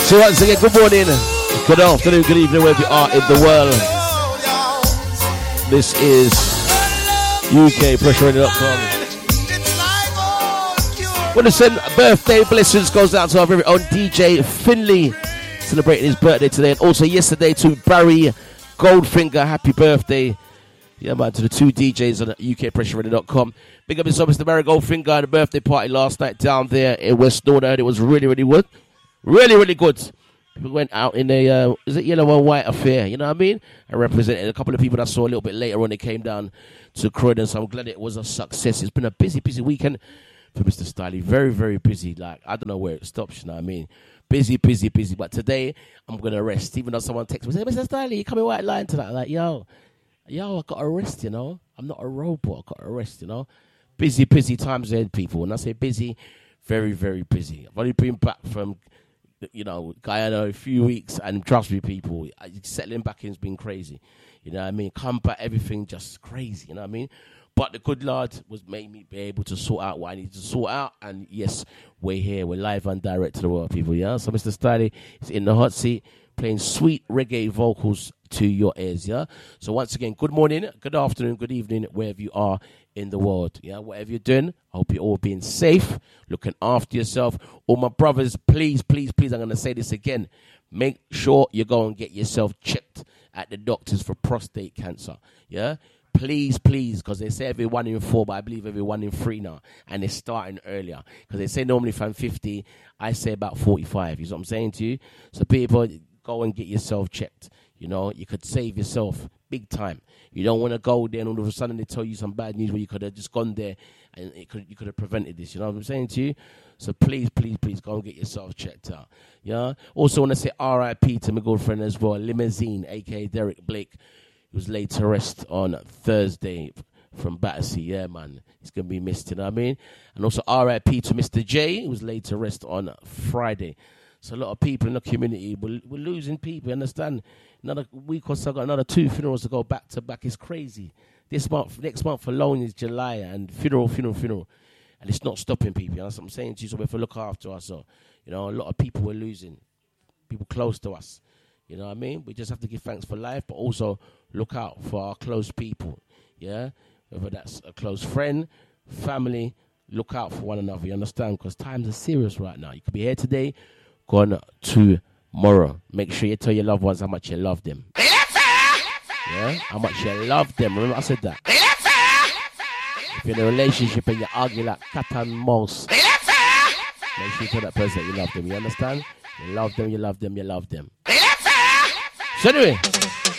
So once again, good morning, good afternoon, good evening, wherever you are in the world. This is UKPressureRadio.com. Want to send birthday blessings goes out to our very own DJ Finley, celebrating his birthday today, and also yesterday to Barry Goldfinger. Happy birthday. Yeah, man, to the two DJs on UKPressureRadio.com. Big up yourself, Mr. Barry Goldfinger, at the birthday party last night down there in West Northern. It was really, really good. Really, really good. People went out in a, is it yellow and white affair, you know what I mean? I represented a couple of people that I saw a little bit later on. They came down to Croydon, so I'm glad it was a success. It's been a busy, busy weekend for Mr. Styley. Very, very busy. Like, I don't know where it stops, you know what I mean? Busy, busy, busy. But today, I'm going to rest. Even though someone texts me, say, Mr. Styley, you coming white line tonight? I'm like, yo, I got to rest, you know? I'm not a robot. I got to rest, you know? Busy, busy times ahead, people. When I say busy, very, very busy. I've only been back from, you know, Guyana a few weeks, and trust me, people, settling back in has been crazy. You know what I mean? Come back, everything just crazy, you know what I mean? But the good Lord was made me be able to sort out what I need to sort out. And yes, we're here. We're live and direct to the world, people, yeah? So Mr. Styley is in the hot seat, playing sweet reggae vocals to your ears, yeah? So once again, good morning, good afternoon, good evening, wherever you are in the world, yeah? Whatever you're doing, I hope you're all being safe, looking after yourself. All my brothers, please, please, please, I'm going to say this again. Make sure you go and get yourself checked at the doctors for prostate cancer, yeah? Please, please, because they say every 1 in 4, but I believe every 1 in 3 now. And they're starting earlier. Because they say normally if I'm 50, I say about 45. You know what I'm saying to you? So people, go and get yourself checked. You know, you could save yourself big time. You don't want to go there and all of a sudden they tell you some bad news where you could have just gone there and you could have prevented this. You know what I'm saying to you? So please, please, please go and get yourself checked out. Yeah? Also want to say RIP to my good friend as well, Limousine, a.k.a. Derek Blake. He was laid to rest on Thursday from Battersea. Yeah, man. He's going to be missed, you know what I mean? And also RIP to Mr. J. He was laid to rest on Friday. So a lot of people in the community, we're losing people, you understand? Another week or so, I got another 2 funerals to go back to back. It's crazy. This month, next month alone is July, and funeral. And it's not stopping people, you know what I'm saying to you? So we have to look after ourselves. You know, a lot of people we're losing, people close to us. You know what I mean? We just have to give thanks for life, but also look out for our close people, yeah? Whether that's a close friend, family, look out for one another, you understand? Because times are serious right now. You could be here today, gone tomorrow. Make sure you tell your loved ones how much you love them. Yeah? How much you love them. Remember I said that. If you're in a relationship and you argue like cat and mouse, make sure you tell that person that you love them, you understand? You love them, you love them, you love them. So anyway,